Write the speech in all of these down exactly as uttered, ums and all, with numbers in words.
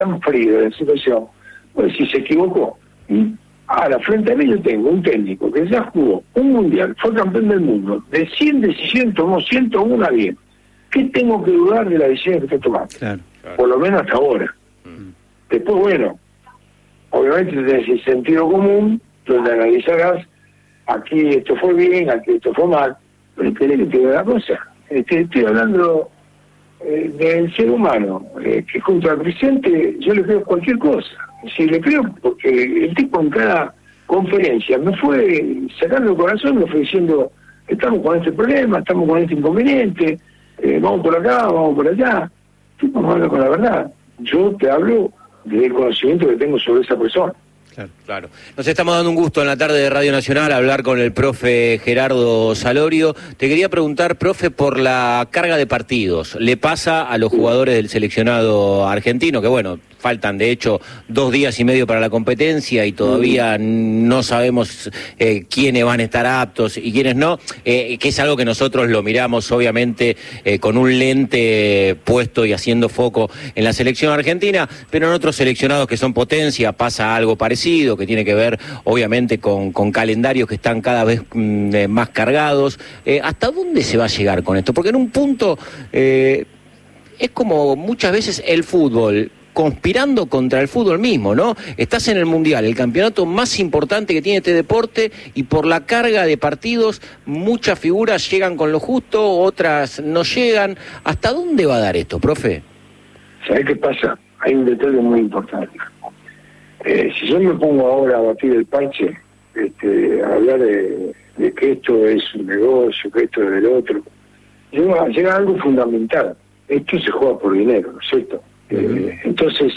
tan frío de la situación, pues si se equivocó. Y ahora, frente a mí yo tengo un técnico que ya jugó un mundial, fue campeón del mundo, de cien decisiones tomó ciento uno a diez. ¿Qué tengo que dudar de la decisión que está tomando? Claro, claro. Por lo menos hasta ahora. Mm. Después, bueno, obviamente tenés el sentido común, donde analizarás, aquí esto fue bien, aquí esto fue mal, pero espere que te diga la cosa. Este, estoy hablando eh, del ser humano, eh, que junto al presidente yo le creo cualquier cosa. Si le creo, porque el tipo en cada conferencia me fue sacando el corazón, me fue diciendo, estamos con este problema, estamos con este inconveniente, eh, vamos por acá, vamos por allá. El tipo me habla con la verdad. Yo te hablo del conocimiento que tengo sobre esa persona. Claro, claro. Nos estamos dando un gusto en la tarde de Radio Nacional a hablar con el profe Gerardo Salorio. Te quería preguntar, profe, por la carga de partidos. ¿Le pasa a los jugadores del seleccionado argentino, que bueno, faltan de hecho dos días y medio para la competencia y todavía no sabemos eh, quiénes van a estar aptos y quiénes no, eh, que es algo que nosotros lo miramos obviamente eh, con un lente puesto y haciendo foco en la selección argentina, pero en otros seleccionados que son potencia pasa algo parecido, que tiene que ver obviamente con, con calendarios que están cada vez mm, más cargados. Eh, ¿Hasta dónde se va a llegar con esto? Porque en un punto eh, es como muchas veces el fútbol conspirando contra el fútbol mismo, ¿no? Estás en el Mundial, el campeonato más importante que tiene este deporte, y por la carga de partidos, muchas figuras llegan con lo justo, otras no llegan. ¿Hasta dónde va a dar esto, profe? ¿Sabés qué pasa? Hay un detalle muy importante. Eh, si yo me pongo ahora a batir el parche, este, a hablar de, de que esto es un negocio, que esto es del otro, llega, llega algo fundamental. Esto se juega por dinero, ¿no es cierto? Eh, entonces,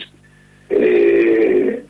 eh,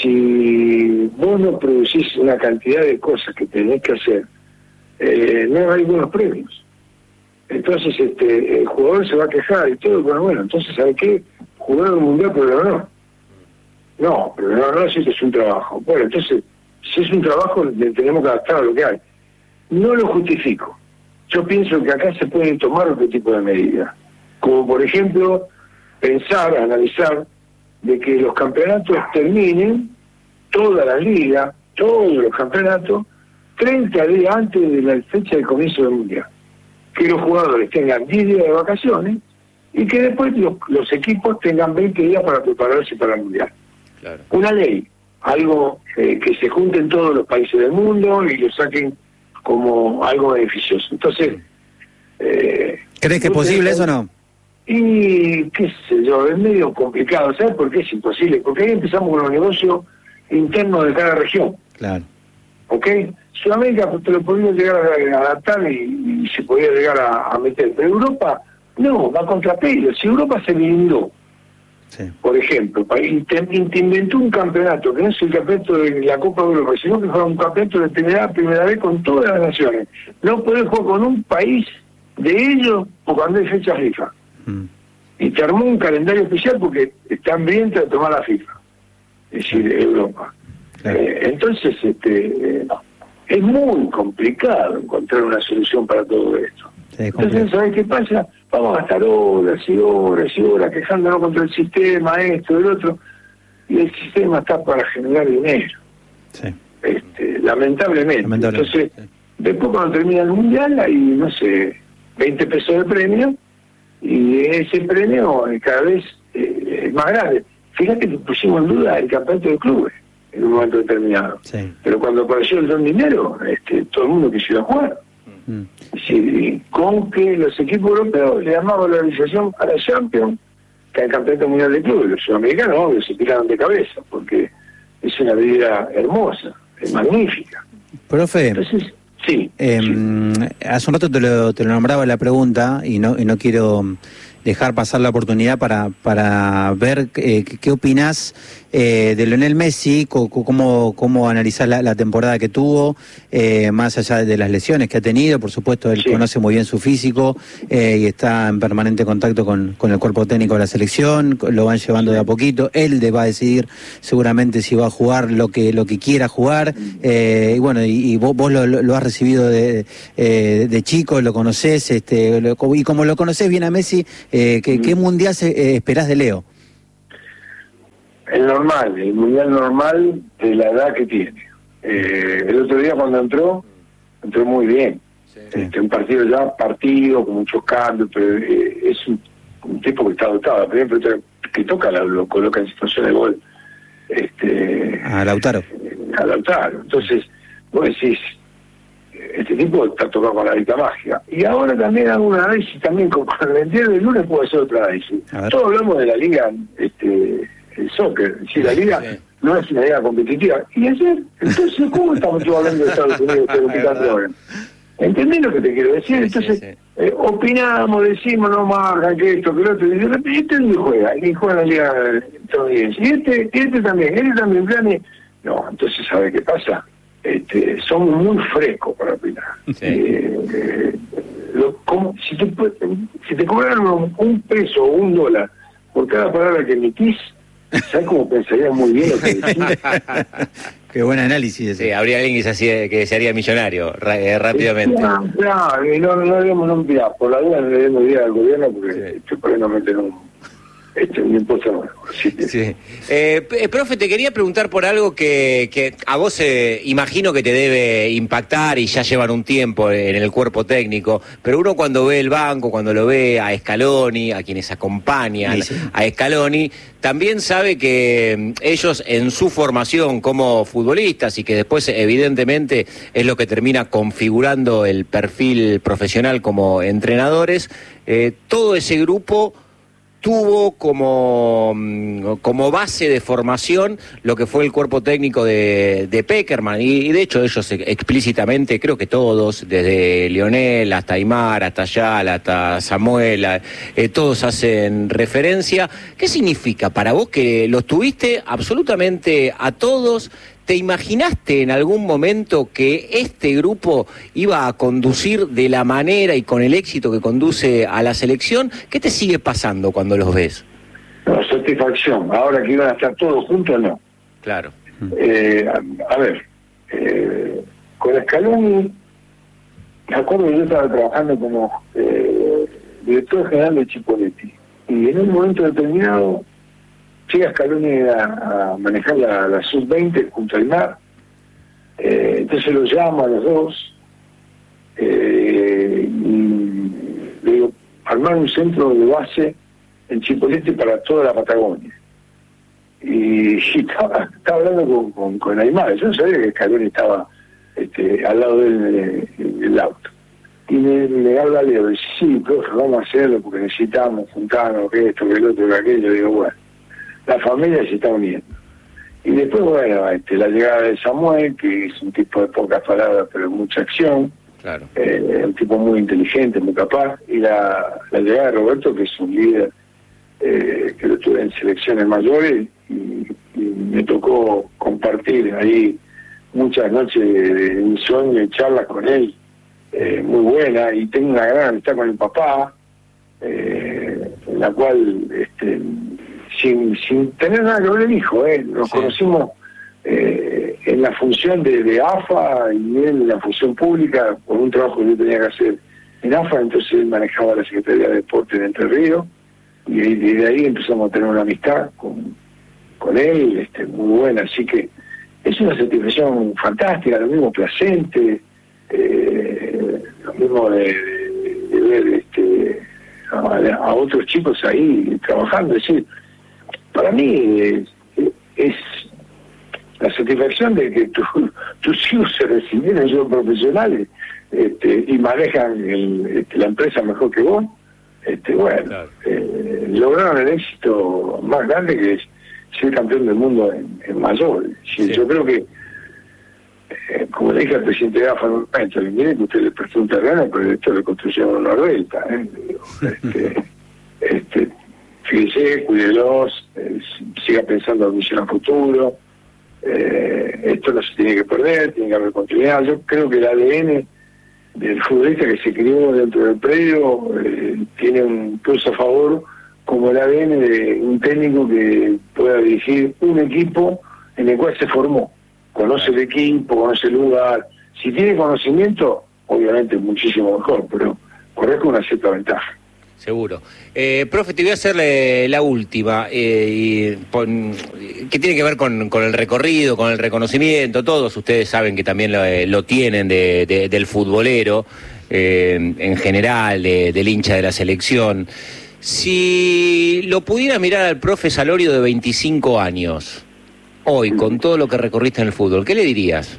si vos no producís una cantidad de cosas que tenés que hacer, eh, no hay buenos premios. Entonces, este, el jugador se va a quejar y todo, pero bueno, entonces, ¿sabe qué? Jugador mundial, pero no. No, pero no, no, si es un trabajo. Bueno, entonces, si es un trabajo, le tenemos que adaptar a lo que hay. No lo justifico. Yo pienso que acá se pueden tomar otro tipo de medidas. Como, por ejemplo, pensar, analizar, de que los campeonatos terminen, toda la liga, todos los campeonatos, treinta días antes de la fecha de comienzo del Mundial. Que los jugadores tengan diez días de vacaciones y que después los, los equipos tengan veinte días para prepararse para el Mundial. Claro. Una ley, algo eh, que se junten todos los países del mundo y lo saquen como algo beneficioso. Entonces, eh, ¿crees que es posible eso o no? Y qué sé yo, es medio complicado. ¿Sabes por qué es imposible? Porque ahí empezamos con los negocios internos de cada región. Claro. ¿Ok? Sudamérica pues, te lo podía llegar a adaptar y, y se podía llegar a, a meter. Pero Europa, no, va contra pelo. Si Europa se blindó, sí. Por ejemplo, te, te inventó un campeonato que no es el campeonato de la Copa de Europa, sino que fue un campeonato de primera, primera vez con todas las naciones. No podés jugar con un país de ellos o cuando hay fecha FIFA. Mm. Y te armó un calendario especial porque está hambrienta de tomar la FIFA, es decir, Europa. Claro. Eh, entonces, este, eh, es muy complicado encontrar una solución para todo esto. Sí, entonces, ¿sabes qué pasa? Vamos a estar horas y horas y horas quejándonos contra el sistema, esto, el otro, y el sistema está para generar dinero. Sí. Este, lamentablemente. lamentablemente. Entonces, sí. Después cuando termina el Mundial hay, no sé, veinte pesos de premio, y ese premio cada vez eh, es más grande. Fíjate que pusimos en duda el campeonato de clubes en un momento determinado. Sí. Pero cuando apareció el don dinero, este, todo el mundo quiso ir a jugar. Mm. Sí, con que los equipos europeos le llamaban valorización a la Champions que al campeonato mundial de clubes. Los sudamericanos, obvio, se tiraron de cabeza porque es una vida hermosa, es magnífica. Profe. Entonces, Sí, eh, sí. Hace un rato te lo, te lo nombraba la pregunta y no, y no quiero dejar pasar la oportunidad para, para ver eh, qué opinás eh, de Lionel Messi, cómo, cómo analizar la, la temporada que tuvo, eh, más allá de las lesiones que ha tenido. Por supuesto, él sí. conoce muy bien su físico eh, y está en permanente contacto con, con el cuerpo técnico de la selección, lo van llevando sí. de a poquito. Él va a decidir seguramente si va a jugar lo que lo que quiera jugar. Eh, y bueno, y, y vos, vos lo, lo has recibido de, eh, de chico, lo conocés, este, lo, y como lo conocés bien a Messi, eh, ¿qué, ¿qué mundial se, eh, esperás de Leo? el normal, el mundial normal de la edad que tiene. Eh, el otro día cuando entró, entró muy bien. Sí. Este, un partido ya partido, con muchos cambios, pero eh, es un, un tipo que está dotado. Por ejemplo, que toca, lo, lo coloca en situación de gol. Este, a Lautaro. A Lautaro. Entonces, vos decís, este tipo está tocado con la varita mágica. Y ahora también hago un análisis también con, con el entierro del lunes puedo hacer otro análisis. Todos hablamos de la liga, este, el soccer, si la liga sí. no es una liga competitiva. Y ayer, entonces, ¿cómo estamos todos hablando de Estados Unidos ahora? ¿Entendés lo que te quiero decir? Sí, entonces, sí, sí. Eh, opinamos, decimos, no marcan, que esto, que lo otro, y de repente este ni juega, ni juega en la liga estadounidense. Y este, y este también, este también, planes. No, entonces, ¿sabe qué pasa? Este, somos muy frescos para opinar. Sí. Eh, eh, lo, como, si, te, si te cobraron un, un peso o un dólar por cada palabra que emitís, ¿sabes cómo pensarías muy bien lo que decís? Qué buen análisis ese. Sí, habría alguien que se, hacía, que se haría millonario eh, rápidamente. Claro, claro, y no, no debemos no, mira, por la duda no le debemos ir al gobierno porque sí. este, por ahí nos meten un... Este, un impuesto nuevo. Que... Sí. Eh, profe, te quería preguntar por algo que, que a vos eh, imagino que te debe impactar y ya llevan un tiempo en el cuerpo técnico, pero uno cuando ve el banco, cuando lo ve a Scaloni, a quienes acompañan sí, sí. a Scaloni, también sabe que ellos en su formación como futbolistas y que después evidentemente es lo que termina configurando el perfil profesional como entrenadores, eh, todo ese grupo tuvo como, como base de formación lo que fue el cuerpo técnico de, de Pekerman, y, y de hecho ellos explícitamente, creo que todos, desde Lionel hasta Aymar, hasta Yala, hasta Samuel, eh, todos hacen referencia. ¿Qué significa para vos que los tuviste absolutamente a todos? ¿Te imaginaste en algún momento que este grupo iba a conducir de la manera y con el éxito que conduce a la selección? ¿Qué te sigue pasando cuando los ves? No, satisfacción. Ahora que iban a estar todos juntos, no. Claro. Eh, a, a ver, eh, con Scaloni, me acuerdo que yo estaba trabajando como eh, director general de Chipolletti, y en un momento determinado llega Scaloni a, a manejar la, la sub veinte junto al mar, eh, entonces lo llamo a los dos eh, y le digo, armar un centro de base en Chipolletti para toda la Patagonia. Y, y estaba, estaba hablando con, con, con Aymar, yo no sabía que Scaloni estaba este, al lado de él en el auto. Y me, me habla Leo, y dice, sí, profe, vamos a hacerlo porque necesitamos juntarnos, que esto, que el otro, que aquello. Digo, bueno, la familia se está uniendo. Y después, bueno, este, la llegada de Samuel, que es un tipo de pocas palabras, pero mucha acción. Claro. Eh, un tipo muy inteligente, muy capaz. Y la, la llegada de Roberto, que es un líder eh, que lo tuve en selecciones mayores, y, y me tocó compartir ahí muchas noches de insomnio y charlas con él, eh, muy buena, y tengo una gran amistad con el papá, eh, en la cual... este Sin, sin tener nada que ver el hijo, ¿eh? Nos sí. conocimos eh, en la función de, de A F A y él en la función pública por un trabajo que yo tenía que hacer en A F A, entonces él manejaba la Secretaría de Deporte de Entre Ríos y, y de ahí empezamos a tener una amistad con, con él, este, muy buena, así que es una satisfacción fantástica, lo mismo Placente, eh, lo mismo de, de, de ver este, a, a otros chicos ahí trabajando, es decir, para mí es, es la satisfacción de que tu, tus hijos se recibieron, son profesionales este, y manejan el, este, la empresa mejor que vos. Este, bueno, claro. eh, lograron el éxito más grande que es ser campeón del mundo en, en mayor. Sí, sí. Yo creo que, eh, como le dije al presidente de A F A en un momento, le mire que usted le prestó un terreno, pero esto le construyeron una vuelta. ¿eh? Este, este, fíjese, cuídelos, eh, siga pensando en misión a futuro, eh, esto no se tiene que perder, tiene que haber continuidad. Yo creo que el A D N del futbolista que se crió dentro del predio eh, tiene un plus a favor, como el A D N de un técnico que pueda dirigir un equipo en el cual se formó, conoce el equipo, conoce el lugar. Si tiene conocimiento, obviamente muchísimo mejor, pero corre con una cierta ventaja. Seguro. Eh, profe, te voy a hacer la, la última, eh, y, pon, que tiene que ver con, con el recorrido, con el reconocimiento. Todos ustedes saben que también lo, lo tienen de, de, del futbolero, eh, en general, de, del hincha de la selección. Si lo pudiera mirar al profe Salorio de veinticinco años, hoy, con todo lo que recorriste en el fútbol, ¿qué le dirías?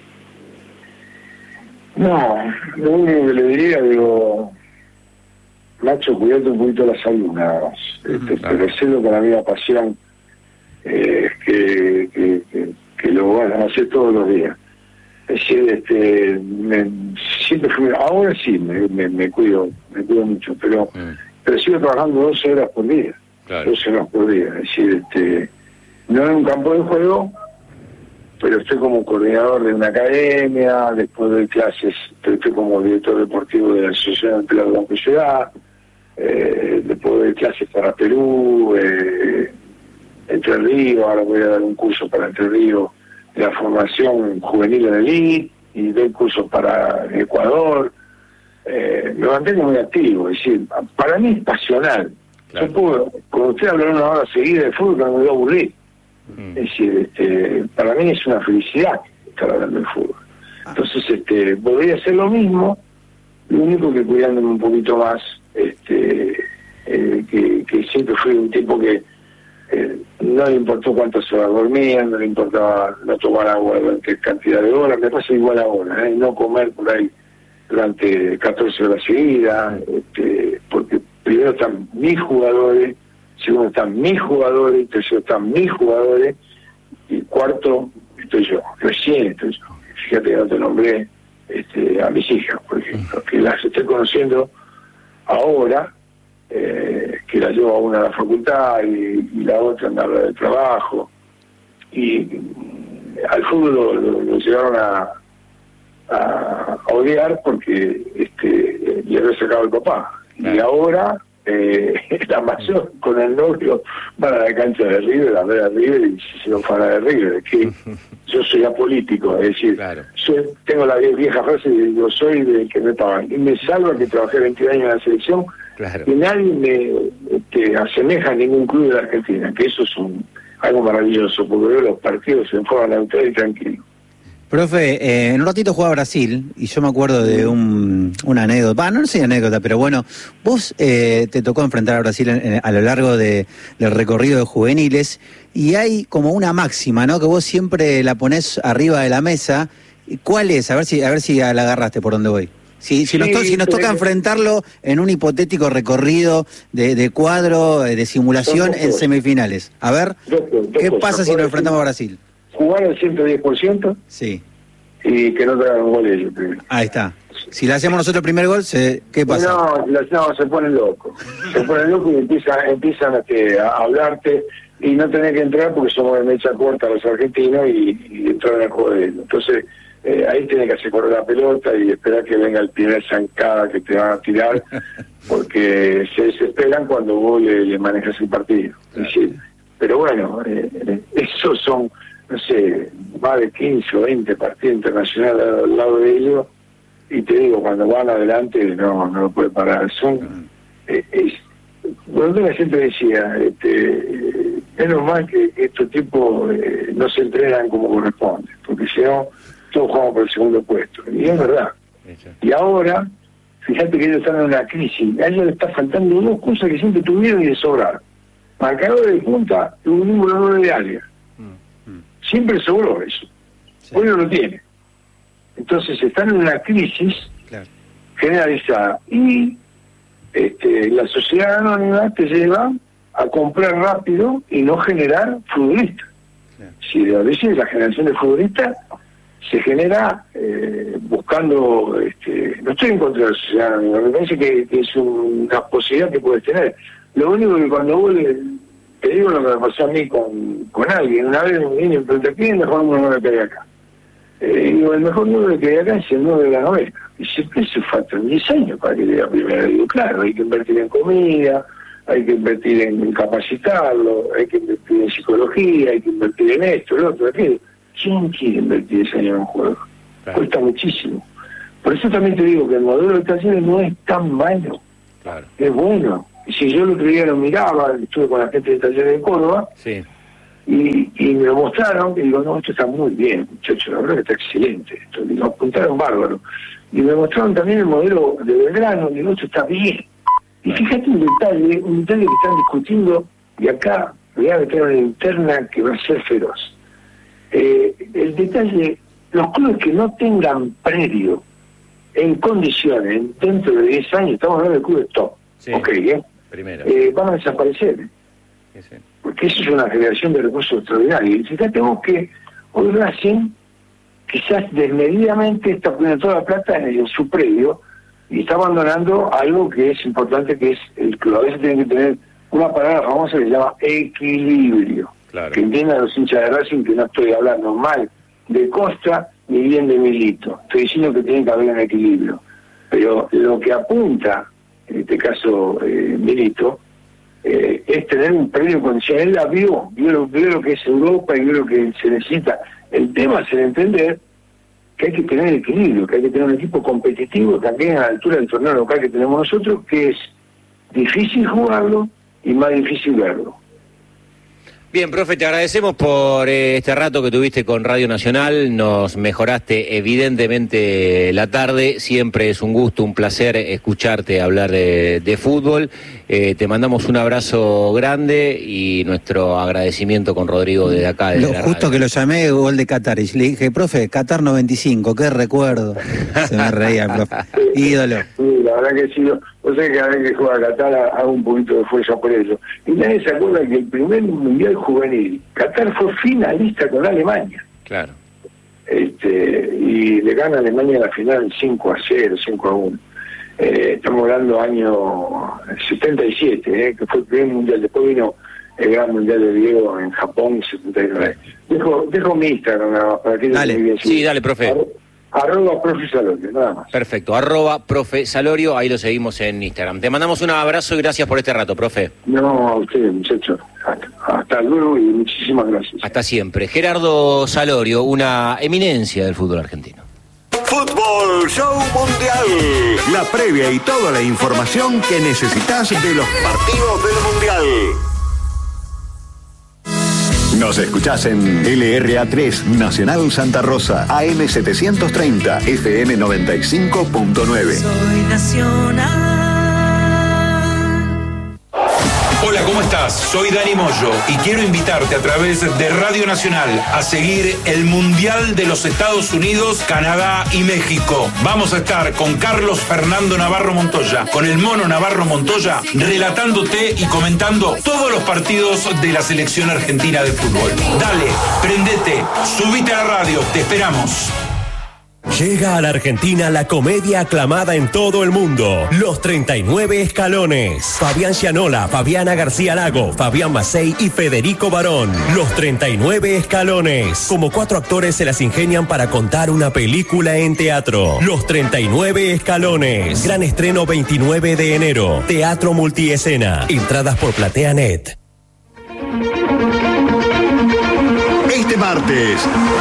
No, lo único que le diría, digo... Nacho, cuídate un poquito la salud, nada más. Este, claro. Pero cedo con la misma pasión eh, que, que, que, que lo van a hacer todos los días. Es decir, este, me, siempre fui, ahora sí me, me, me cuido, me cuido mucho, pero, mm. pero sigo trabajando doce horas por día. Claro. doce horas por día. Es decir, este, no en un campo de juego, pero estoy como coordinador de una academia, después doy clases, estoy como director deportivo de la Asociación de Pelado de la Ciudad. Eh, después de clases para Perú, eh, Entre Ríos, ahora voy a dar un curso para Entre Ríos de la formación juvenil en el I N, y doy cursos para Ecuador. Eh, me mantengo muy activo, es decir, para mí es pasional. Claro. Yo puedo, cuando usted habla una hora seguida de fútbol, no me voy a aburrir. Mm. Es decir, este, para mí es una felicidad estar hablando de fútbol. Entonces, este, podría hacer lo mismo, lo único que cuidándome un poquito más. Este, eh, que, que siempre fui un tipo que eh, no le importó cuántas horas dormía, no le importaba no tomar agua durante cantidad de horas, me pasa igual ahora, ¿eh? No comer por ahí durante catorce horas seguidas, este, porque primero están mis jugadores, segundo están mis jugadores, tercero están mis jugadores, y cuarto estoy yo, recién estoy yo. Fíjate que no te nombré este, a mis hijas, por ejemplo, que las estoy conociendo ahora, eh, que la llevo a una a la facultad y, y la otra a la del trabajo, y mm, al fútbol lo, lo, lo llevaron a, a, a odiar porque este le había sacado el papá, y ahora eh, la mayor con el novio van a la cancha de River a ver a River y se lo van a de River, es que yo soy apolítico, es decir, claro. soy, tengo la vieja frase de yo soy del que me pagan, y me salva que trabajé veinte años en la selección, claro. y nadie me este, asemeja a ningún club de la Argentina, que eso es un, algo maravilloso, porque veo los partidos en forma neutral y tranquilo. Profe, eh, en un ratito jugaba Brasil, y yo me acuerdo de un, una anécdota, bah, no sé anécdota, pero bueno, vos eh, te tocó enfrentar a Brasil en, en, a lo largo de, del recorrido de juveniles, y hay como una máxima, ¿no?, que vos siempre la ponés arriba de la mesa. ¿Cuál es? A ver si a ver si la agarraste por donde voy. Si, si, nos, to, si nos toca enfrentarlo en un hipotético recorrido de, de cuadro, de simulación en semifinales. A ver, dos, dos ¿qué cosas. pasa si nos enfrentamos a Brasil? Jugar al ciento diez por ciento sí. y que no te hagan un gol ellos primero. Ahí está. Si le hacemos nosotros el primer gol, se, ¿qué pasa? No, no, se ponen locos. Se ponen locos y empiezan, empiezan este, a hablarte y no tenés que entrar porque somos de mecha corta los argentinos y, y entrar en el juego de ellos. Entonces, eh, ahí tenés que hacer correr la pelota y esperar que venga el primer zancada que te van a tirar, porque se desesperan cuando vos le, le manejas el partido. Es decir, pero bueno, eh, esos son, no sé, más de quince o veinte partidos internacionales al lado de ellos, y te digo, cuando van adelante no no lo puede parar. Son eh, es, bueno, la gente decía, este, eh, es normal que estos tipos eh, no se entrenan como corresponde, porque si no, todos jugamos por el segundo puesto, y es verdad. Y ahora, fíjate que ellos están en una crisis, a ellos les está faltando dos cosas que siempre tuvieron y de sobrar: marcadores de punta y un número nueve de área. Siempre sobró eso. Sí. Hoy no lo tiene. Entonces están en una crisis claro. generalizada. Y este, la sociedad anónima te lleva a comprar rápido y no generar futbolistas. Claro. Si a veces la generación de futbolistas se genera eh, buscando... Este, no estoy en contra de la sociedad anónima, me parece que, que es un, una posibilidad que puedes tener. Lo único que cuando vos le... Te digo lo que me pasó a mí con, con alguien. Una vez me vine y me pregunté, ¿quién es el mejor número que hay acá? Eh, digo, el mejor número que hay acá es el nueve de la novena. Y dice, eso faltan diez años para que llegue a primera. Digo, claro, hay que invertir en comida, hay que invertir en capacitarlo, hay que invertir en psicología, hay que invertir en esto, el otro, aquello. ¿Quién quiere invertir ese año en un juego? Claro. Cuesta muchísimo. Por eso también te digo que el modelo de talleres no es tan malo. Claro. Es bueno. Y si yo el otro día lo miraba, estuve con la gente del taller de Córdoba, sí. y, y me lo mostraron, y digo, no, esto está muy bien, muchachos, la verdad que está excelente. Esto, y lo apuntaron bárbaro. Y me mostraron también el modelo de Belgrano, y digo, esto está bien. Y fíjate un detalle, un detalle que están discutiendo, y acá voy a meter una interna que va a ser feroz. Eh, el detalle, los clubes que no tengan predio en condiciones, dentro de diez años, estamos hablando de clubes top, sí. ok, ¿eh? Primero. Eh, van a desaparecer. Sí, sí. Porque eso es una generación de recursos extraordinarios. Y fíjate vos que hoy Racing quizás desmedidamente está poniendo toda la plata en, el, en su predio y está abandonando algo que es importante, que es el club. A veces tienen que tener una palabra famosa que se llama equilibrio. Claro. Que entiendan los hinchas de Racing que no estoy hablando mal de Costa ni bien de Milito. Estoy diciendo que tiene que haber un equilibrio. Pero lo que apunta, en este caso eh, Milito, eh, es tener un predio condicional. Él la vio, vio lo, vio lo que es Europa y vio lo que se necesita. El tema es el entender que hay que tener equilibrio, que hay que tener un equipo competitivo también a la altura del torneo local que tenemos nosotros, que es difícil jugarlo y más difícil verlo. Bien, profe, te agradecemos por eh, este rato que tuviste con Radio Nacional. Nos mejoraste evidentemente la tarde. Siempre es un gusto, un placer escucharte hablar de, de fútbol. Eh, te mandamos un abrazo grande y nuestro agradecimiento con Rodrigo desde acá. Desde lo, la justo radio. Que lo llamé, gol de Qatar. Y le dije, profe, Qatar noventa y cinco, qué recuerdo. Se me reía, profe. Ídolo. Sí, la verdad que sí. O sea que cada vez que juega Qatar hago un poquito de fuerza por eso. Y nadie se acuerda que el primer mundial juvenil, Qatar fue finalista con Alemania. Claro. Este, y le gana a Alemania la final cinco a cero, cinco a uno. Eh, estamos hablando año setenta y siete, eh, que fue el primer mundial. Después vino el gran mundial de Diego en Japón, setenta y nueve. Dejo, dejo mi Instagram nada más para que dale. Sí, dale, profe. Arro, arroba profe Salorio, nada más. Perfecto, arroba profe Salorio, ahí lo seguimos en Instagram. Te mandamos un abrazo y gracias por este rato, profe. No, a ustedes, muchachos. Hasta, hasta luego y muchísimas gracias. Hasta siempre. Gerardo Salorio, una eminencia del fútbol argentino. Fútbol Show Mundial. La previa y toda la información que necesitas de los partidos del Mundial. Nos escuchás en L R A tres Nacional Santa Rosa, A M setecientos treinta, F M noventa y cinco punto nueve. Soy Nacional. Hola, ¿cómo estás? Soy Dani Moyo y quiero invitarte a través de Radio Nacional a seguir el Mundial de los Estados Unidos, Canadá y México. Vamos a estar con Carlos Fernando Navarro Montoya, con el Mono Navarro Montoya, relatándote y comentando todos los partidos de la selección argentina de fútbol. Dale, prendete, subite a la radio, te esperamos. Llega a la Argentina la comedia aclamada en todo el mundo, Los treinta y nueve Escalones. Fabián Gianola, Fabiana García Lago, Fabián Macei y Federico Barón. Los treinta y nueve Escalones. Como cuatro actores se las ingenian para contar una película en teatro. Los treinta y nueve Escalones. Gran estreno veintinueve de enero. Teatro multiescena. Entradas por PlateaNet. Este martes,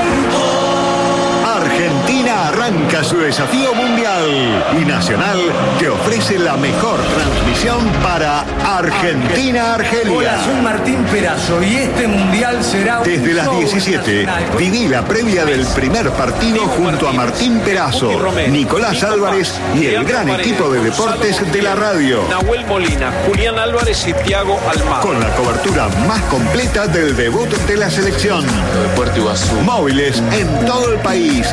Argentina arranca su desafío mundial y Nacional te ofrece la mejor transmisión para Argentina-Argelia. Hola, soy Martín Perazo y este mundial será un Desde las diecisiete, viví la previa del primer partido junto a Martín Perazo, Nicolás Álvarez y el gran equipo de deportes de la radio. Nahuel Molina, Julián Álvarez y Thiago Almada. Con la cobertura más completa del debut de la selección. Móviles en todo el país.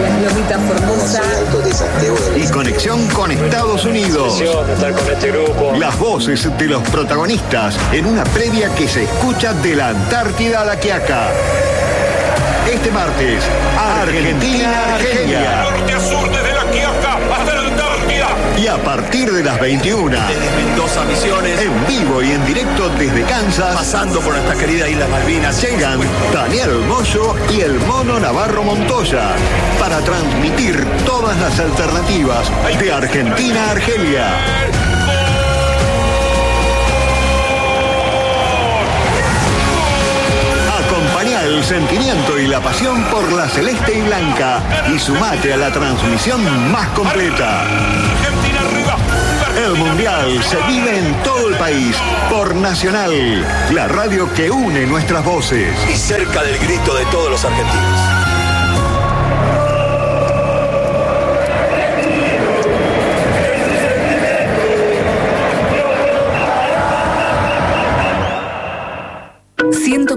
Y conexión con Estados Unidos. Las voces de los protagonistas en una previa que se escucha de la Antártida a la Quiaca. Este martes, Argentina-Argelia. Norte a sur desde la Quiaca hasta la Antártida. Y a partir de las veintiuna, Desde Mendoza, Misiones, en vivo y en directo desde Kansas, pasando por nuestra querida isla Malvinas, llegan Daniel Moyo y el Mono Navarro Montoya para transmitir todas las alternativas de Argentina a Argelia. Acompañá el sentimiento y la pasión por la celeste y blanca y sumate a la transmisión más completa. Argentina arriba. El Mundial se vive en todo el país por Nacional, la radio que une nuestras voces. Y cerca del grito de todos los argentinos.